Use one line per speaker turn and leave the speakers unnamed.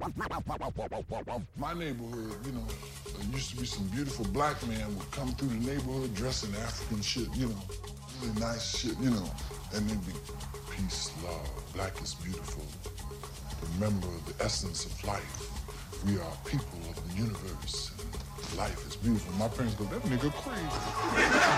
My neighborhood, you know, there used to be some beautiful black men would come through the neighborhood dressing African shit, you know, really nice shit, you know, and they'd be peace, love, black is beautiful. Remember the essence of life. We are people of the universe. And life is beautiful. My parents go, that nigga crazy.